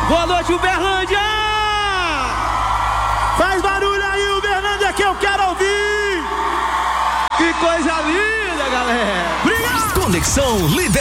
Boa noite, Uberlândia! Faz barulho aí, Uberlândia, que eu quero ouvir! Que coisa linda, galera! Obrigado! Conexão Líder.